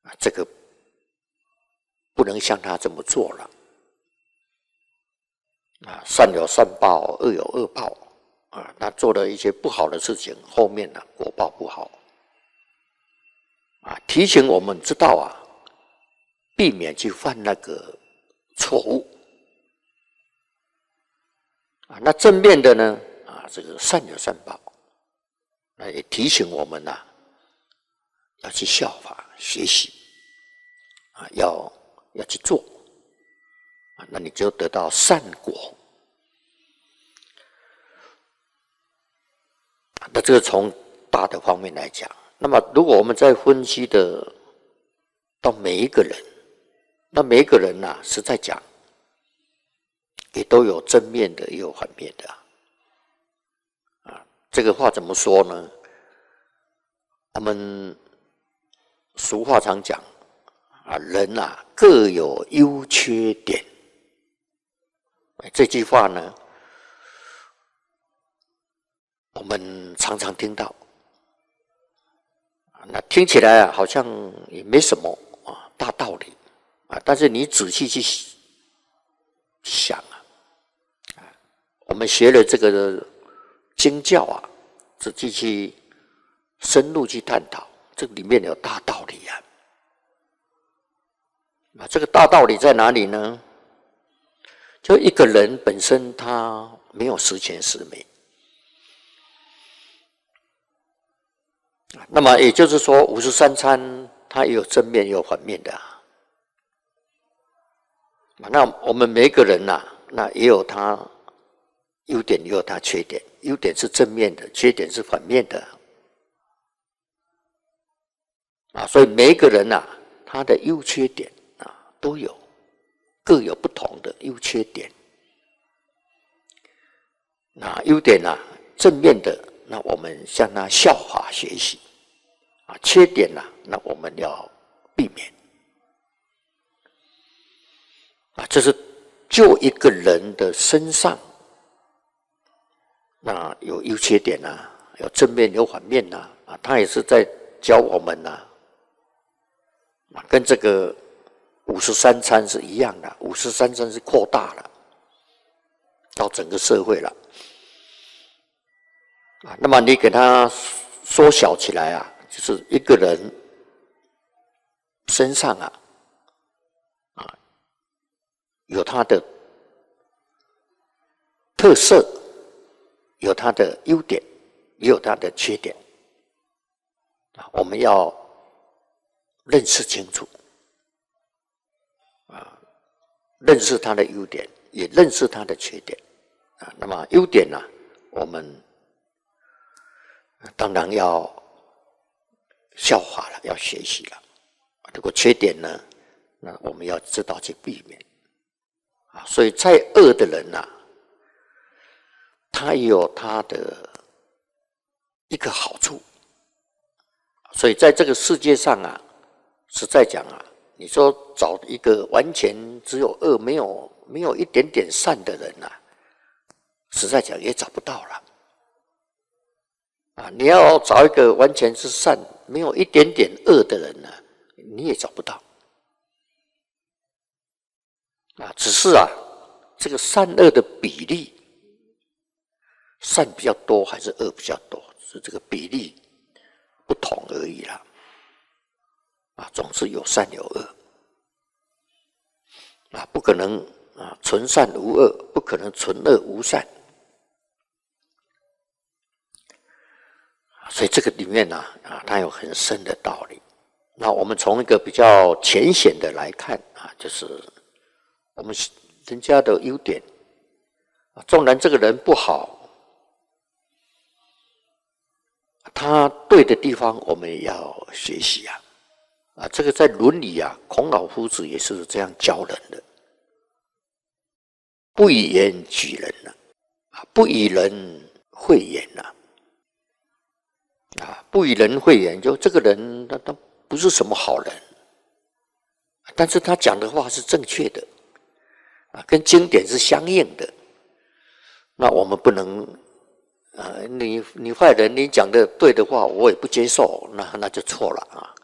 这个不能像他这么做了。善有善报，恶有恶报。他做了一些不好的事情，后面果报不好。提醒我们知道避免去犯那个错误。那正面的呢？这个善有善报，那也提醒我们要去效法学习，要去做，那你就得到善果。那这个从大的方面来讲，那么如果我们再分析的到每一个人，那每一个人实在讲，也都有正面的，也有反面的。这个话怎么说呢？我们俗话常讲人各有优缺点。这句话呢，我们常常听到，那听起来好像也没什么大道理但是你仔细去想我们学了这个经教仔细去深入去探讨，这里面有大道理这个大道理在哪里呢？就一个人本身他没有十全十美，那么也就是说53餐它也有正面也有反面的那我们每一个人那也有他优点也有他缺点，优点是正面的，缺点是反面的所以每一个人他的优缺点都有，各有不同的优缺点。那优点正面的，那我们向他效法学习缺点那我们要避免这是就一个人的身上，那有优缺点有正面有反面他也是在教我们跟这个53餐是一样的，53餐是扩大了到整个社会了那么你给他缩小起来就是一个人身上有他的特色，有他的优点，也有他的缺点我们要认识清楚认识他的优点，也认识他的缺点那么优点我们当然要效法了，要学习了如果缺点呢，那我们要知道去避免所以再恶的人他也有他的一个好处，所以在这个世界上实在讲你说找一个完全只有恶没有一点点善的人实在讲也找不到了你要找一个完全是善没有一点点恶的人你也找不到只是这个善恶的比例，善比较多还是恶比较多，是这个比例不同而已啦总是有善有恶不可能纯善无恶，不可能纯恶无善所以这个里面它有很深的道理。那我们从一个比较浅显的来看就是我们人家的优点纵然这个人不好，他对的地方我们也要学习这个在伦理孔老夫子也是这样教人的，不以言举人不以人讳言不以人讳言，就这个人他不是什么好人，但是他讲的话是正确的跟经典是相应的，那我们不能你坏人，你讲的对的话我也不接受，那就错了